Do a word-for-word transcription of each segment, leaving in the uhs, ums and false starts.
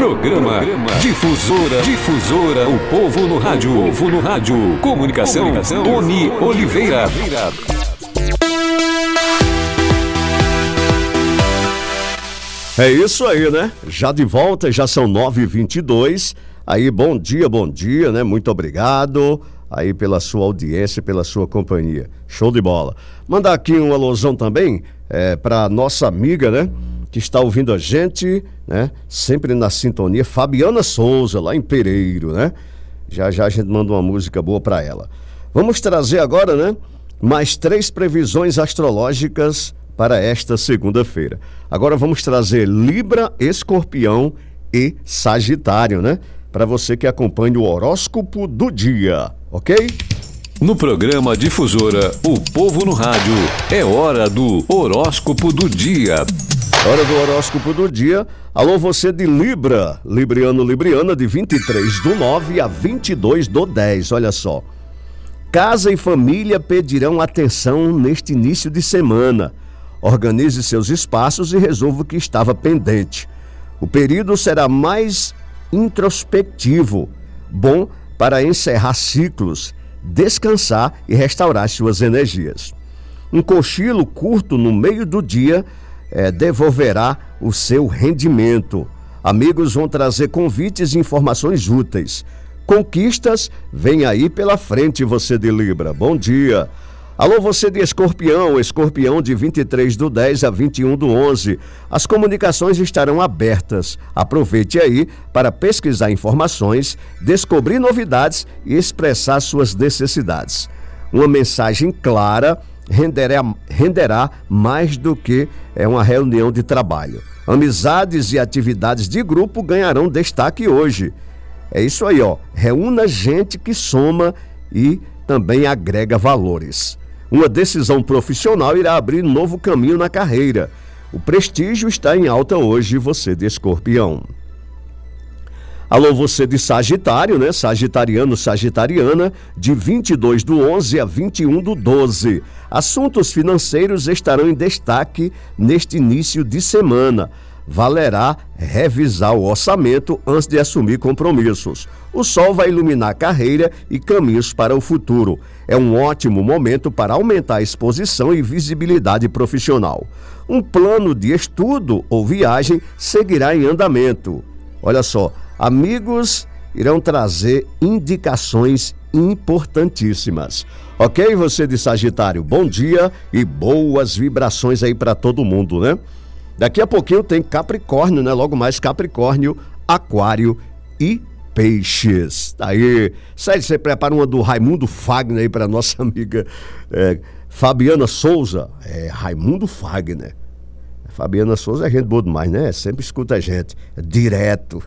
Programa, Programa Difusora, Difusora, o povo no rádio, o povo no rádio. Comunicação, Comunicação Tony Oliveira. É isso aí, né? Já de volta, já são nove e vinte e dois. Aí, bom dia, bom dia, né? Muito obrigado aí pela sua audiência, pela sua companhia. Show de bola. Mandar aqui um alusão também é, para nossa amiga, né? Que está ouvindo a gente, né? Sempre na sintonia, Fabiana Souza, lá em Pereiro, né? Já já a gente manda uma música boa para ela. Vamos trazer agora, né? Mais três previsões astrológicas para esta segunda-feira. Agora vamos trazer Libra, Escorpião e Sagitário, né? Para você que acompanha o horóscopo do dia, ok? No programa Difusora, o povo no rádio, é hora do horóscopo do dia. Hora do horóscopo do dia. Alô, você de Libra, Libriano, Libriana, de vinte e três do nove a vinte e dois do dez, olha só. Casa e família pedirão atenção neste início de semana. Organize seus espaços e resolva o que estava pendente. O período será mais introspectivo, bom para encerrar ciclos, descansar e restaurar suas energias. Um cochilo curto no meio do dia é, devolverá o seu rendimento. Amigos vão trazer convites e informações úteis. Conquistas vem aí pela frente, você de Libra. Bom dia. Alô, você de Escorpião, Escorpião de vinte e três do dez a vinte e um do onze. As comunicações estarão abertas. Aproveite aí para pesquisar informações, descobrir novidades e expressar suas necessidades. Uma mensagem clara renderá, renderá mais do que é uma reunião de trabalho. Amizades e atividades de grupo ganharão destaque hoje. É isso aí, ó. Reúna gente que soma e também agrega valores. Uma decisão profissional irá abrir um novo caminho na carreira. O prestígio está em alta hoje, você de Escorpião. Alô, você de Sagitário, né? Sagitariano, Sagitariana, de vinte e dois do onze a vinte e um do doze. Assuntos financeiros estarão em destaque neste início de semana. Valerá revisar o orçamento antes de assumir compromissos. O sol vai iluminar a carreira e caminhos para o futuro. É um ótimo momento para aumentar a exposição e visibilidade profissional. Um plano de estudo ou viagem seguirá em andamento. Olha só, amigos irão trazer indicações importantíssimas. Ok, você de Sagitário, bom dia e boas vibrações aí para todo mundo, né? Daqui a pouquinho tem Capricórnio, né? Logo mais Capricórnio, Aquário e Peixes. Aí, sério, você prepara uma do Raimundo Fagner aí para nossa amiga é, Fabiana Souza. É, Raimundo Fagner. Fabiana Souza é gente boa demais, né? Sempre escuta a gente, é direto.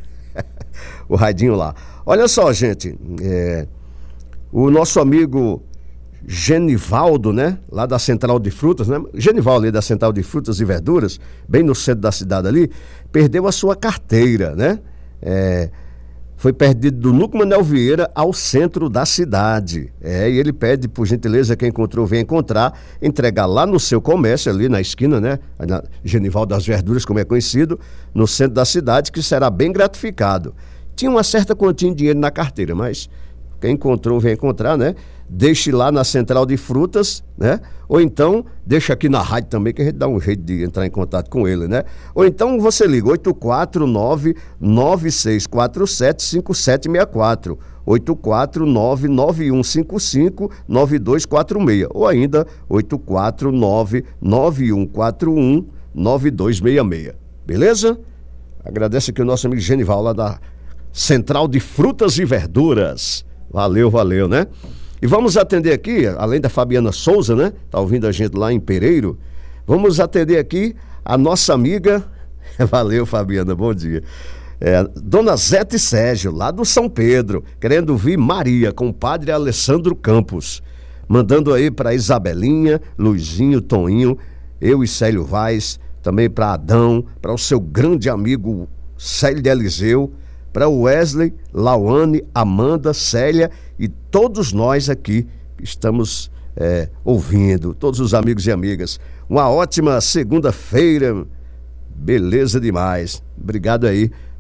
O Raidinho lá. Olha só, gente, é, o nosso amigo Genivaldo, né? Lá da Central de Frutas, né? Genivaldo ali da Central de Frutas e Verduras, bem no centro da cidade ali, perdeu a sua carteira, né? É, foi perdido do Núcleo Manuel Vieira ao centro da cidade. É, e ele pede, por gentileza, quem encontrou, vem encontrar, entregar lá no seu comércio, ali na esquina, né? Na Genivaldo das Verduras, como é conhecido, no centro da cidade, que será bem gratificado. Tinha uma certa quantia de dinheiro na carteira, mas quem encontrou, vem encontrar, né? Deixe lá na Central de Frutas, né? Ou então, deixa aqui na rádio também, que a gente dá um jeito de entrar em contato com ele, né? Ou então você liga oito quatro nove, nove seis quatro sete, cinco sete seis quatro, oito quatro nove, nove um cinco cinco, nove dois quatro seis, ou ainda oito quatro nove, nove um quatro um, nove dois seis seis, beleza? Agradece aqui o nosso amigo Genival lá da Central de Frutas e Verduras. Valeu, valeu, né? E vamos atender aqui, além da Fabiana Souza, né? Tá ouvindo a gente lá em Pereiro. Vamos atender aqui a nossa amiga, valeu Fabiana, bom dia. É, Dona Zete Sérgio, lá do São Pedro, querendo ouvir Maria com o padre Alessandro Campos. Mandando aí para Isabelinha, Luizinho, Toninho, eu e Célio Vaz, também para Adão, para o seu grande amigo Célio de Eliseu, para o Wesley, Lauane, Amanda, Célia e todos nós aqui estamos é, ouvindo, todos os amigos e amigas. Uma ótima segunda-feira, beleza demais. Obrigado aí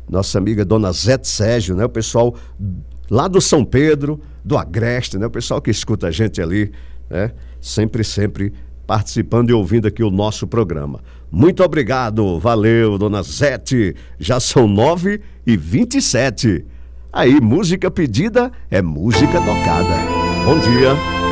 nossa amiga Dona Zete Sérgio, né? O pessoal lá do São Pedro, do Agreste, né? O pessoal que escuta a gente ali, né? Sempre, sempre participando e ouvindo aqui o nosso programa. Muito obrigado, valeu, Dona Zete. Já são nove e vinte e sete. Aí, música pedida é música tocada. Bom dia.